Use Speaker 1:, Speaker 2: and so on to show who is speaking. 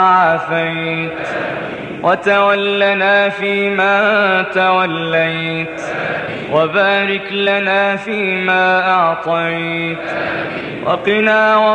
Speaker 1: عافيت وتولنا فيما توليت وبارك لنا فيما أعطيت وقنا